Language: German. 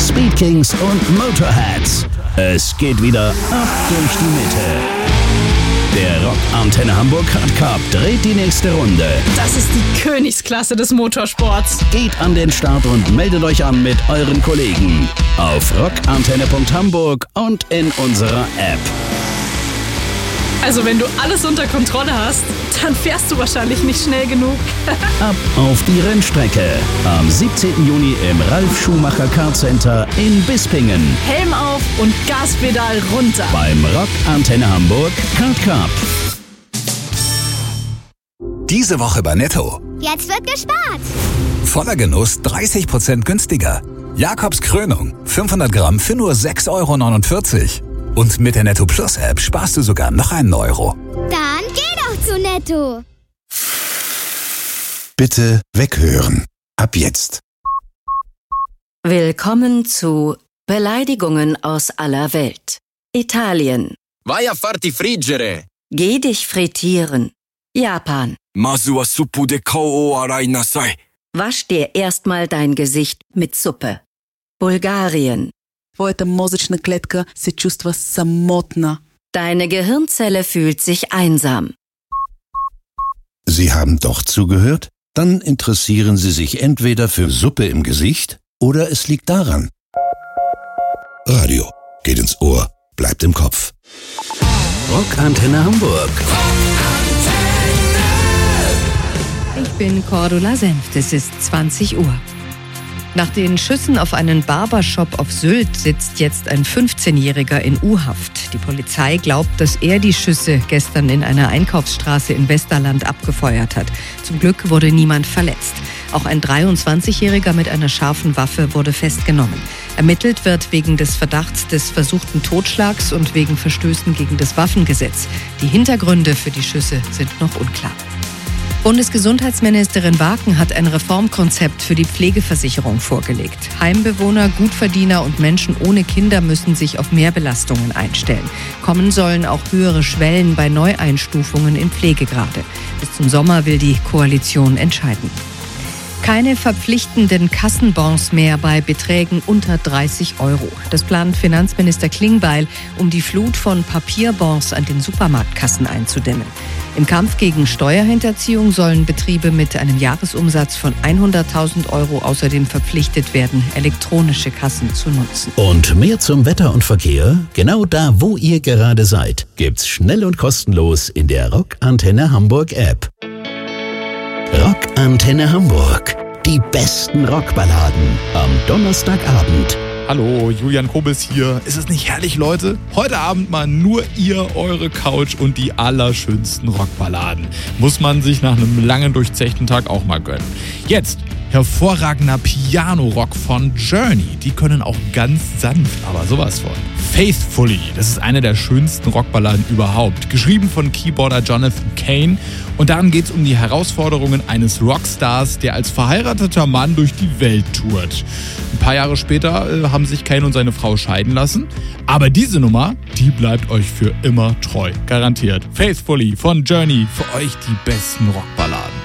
Speed Kings und Motorheads. Es geht wieder ab durch die Mitte. Der Rock Antenne Hamburg Hard Cup dreht die nächste Runde. Das ist die Königsklasse des Motorsports. Geht an den Start und meldet euch an mit euren Kollegen auf rockantenne.hamburg und in unserer App. Also wenn du alles unter Kontrolle hast, dann fährst du wahrscheinlich nicht schnell genug. Ab auf die Rennstrecke. Am 17. Juni im Ralf Schumacher Kart Center in Bispingen. Helm auf und Gaspedal runter. Beim Rock Antenne Hamburg Kart Cup. Diese Woche bei Netto. Jetzt wird gespart. Voller Genuss 30% günstiger. Jakobs Krönung 500 Gramm für nur 6,49 €. Und mit der Netto Plus App sparst du sogar noch einen Euro. Dann geh doch zu Netto. Bitte weghören. Ab jetzt. Willkommen zu Beleidigungen aus aller Welt. Italien. Vai a farti friggere. Geh dich frittieren. Japan. Masu wa suppu de kou o arai nasai. Wasch dir erstmal dein Gesicht mit Suppe. Bulgarien. Твоята мозъчна клетка се чувства самотна. Deine Gehirnzelle fühlt sich einsam. Sie haben doch zugehört? Dann interessieren Sie sich entweder für Suppe im Gesicht oder es liegt daran. Radio geht ins Ohr, bleibt im Kopf. Rock Antenne Hamburg. Ich bin Cordula Senft, es ist 20 Uhr. Nach den Schüssen auf einen Barbershop auf Sylt sitzt jetzt ein 15-Jähriger in U-Haft. Die Polizei glaubt, dass er die Schüsse gestern in einer Einkaufsstraße in Westerland abgefeuert hat. Zum Glück wurde niemand verletzt. Auch ein 23-Jähriger mit einer scharfen Waffe wurde festgenommen. Ermittelt wird wegen des Verdachts des versuchten Totschlags und wegen Verstößen gegen das Waffengesetz. Die Hintergründe für die Schüsse sind noch unklar. Bundesgesundheitsministerin Waken hat ein Reformkonzept für die Pflegeversicherung vorgelegt. Heimbewohner, Gutverdiener und Menschen ohne Kinder müssen sich auf Mehrbelastungen einstellen. Kommen sollen auch höhere Schwellen bei Neueinstufungen in Pflegegrade. Bis zum Sommer will die Koalition entscheiden. Keine verpflichtenden Kassenbons mehr bei Beträgen unter 30 €. Das plant Finanzminister Klingbeil, um die Flut von Papierbons an den Supermarktkassen einzudämmen. Im Kampf gegen Steuerhinterziehung sollen Betriebe mit einem Jahresumsatz von 100.000 € außerdem verpflichtet werden, elektronische Kassen zu nutzen. Und mehr zum Wetter und Verkehr? Genau da, wo ihr gerade seid, gibt's schnell und kostenlos in der Rock Antenne Hamburg App. Rock Antenne Hamburg. Die besten Rockballaden am Donnerstagabend. Hallo, Julian Kobels hier. Ist es nicht herrlich, Leute? Heute Abend mal nur ihr, eure Couch und die allerschönsten Rockballaden. Muss man sich nach einem langen, durchzechten Tag auch mal gönnen. Jetzt hervorragender Piano-Rock von Journey. Die können auch ganz sanft, aber sowas von. Faithfully, das ist eine der schönsten Rockballaden überhaupt. Geschrieben von Keyboarder Jonathan Cain. Und darin geht es um die Herausforderungen eines Rockstars, der als verheirateter Mann durch die Welt tourt. Ein paar Jahre später haben sich Cain und seine Frau scheiden lassen. Aber diese Nummer, die bleibt euch für immer treu. Garantiert. Faithfully von Journey. Für euch die besten Rockballaden.